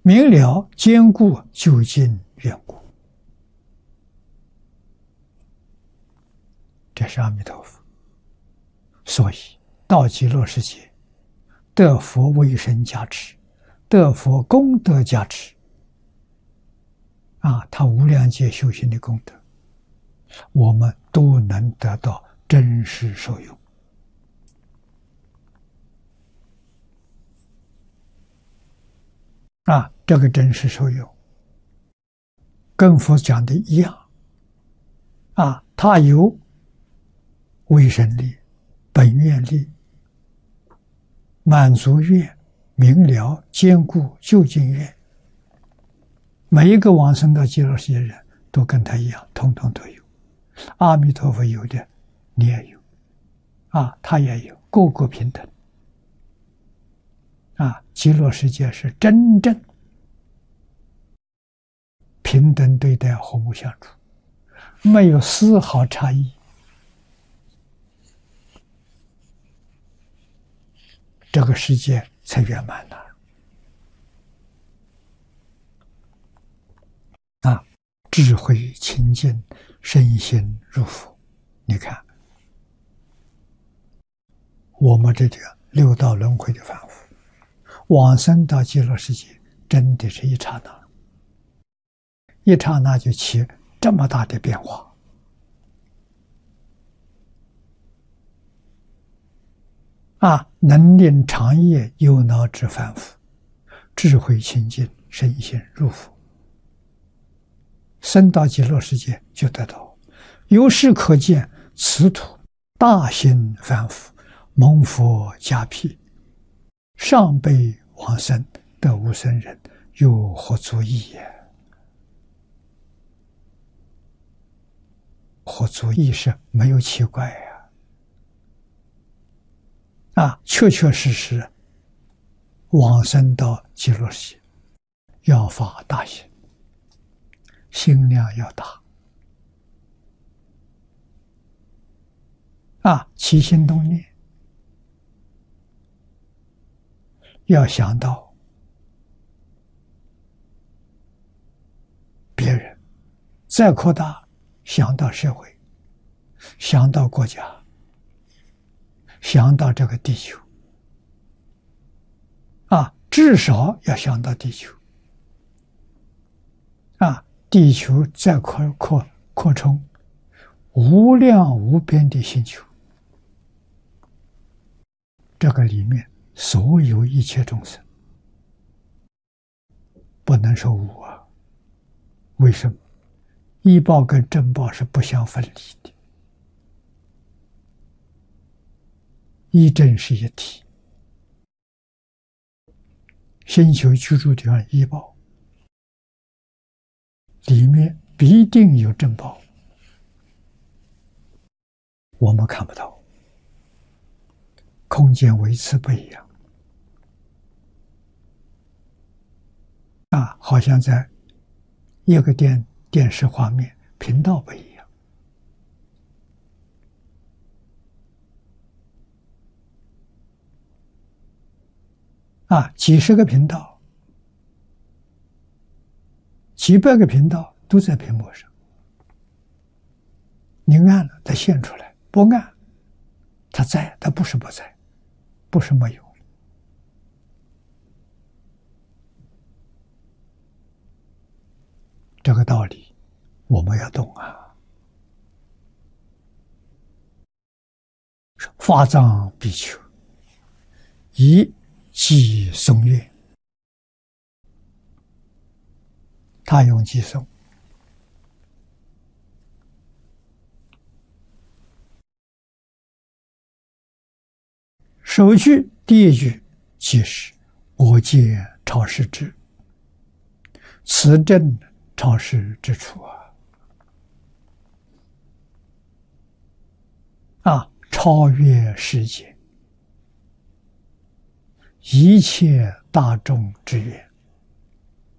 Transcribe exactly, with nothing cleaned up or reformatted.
明了坚固究竟缘故。这是阿弥陀佛。所以到极乐世界，得佛威神加持，得佛功德加持，啊，他无量劫修行的功德，我们都能得到真实受用。啊，这个真实受用，跟佛讲的一样。啊，他有威神力、本愿力、满足愿、明了、坚固、究竟愿，每一个往生到极乐世界的人都跟他一样，统统都有。阿弥陀佛有的，你也有，啊，他也有，个个平等。啊，极乐世界是真正平等对待，和睦相处，没有丝毫差异。这个世界才圆满了。啊，智慧清净，身心入佛。你看，我们这个六道轮回的凡夫，往生到极乐世界，真的是一刹那，一刹那就起这么大的变化。啊，能令长夜忧恼之凡夫，智慧清净，身心入佛，生到极乐世界就得到。由是可见，此土大兴凡夫，蒙佛加庇，上辈往生得无生人，有何足异也？何足异是没有奇怪呀。啊，确确实实往生到极乐世界，要发大心，心量要大。啊，起心动念要想到别人，再扩大想到社会，想到国家，想到这个地球。啊，至少要想到地球。啊，地球再扩扩扩充无量无边的星球，这个里面所有一切众生，不能说无啊。为什么？依报跟正报是不相分离的，依正是一体。星球居住地方依报，里面必定有正报，我们看不到，空间维次不一样。啊，好像在一个电电视画面频道不一样。啊，几十个频道，几百个频道都在屏幕上。你按了，它现出来；不按，它在，它不是不在，不是没有。这个道理我们要懂啊！法藏比丘以寄诵愿，他用寄诵。首句第一句即是我见超世之，此正超世之处啊！啊，超越世界，一切大众之愿。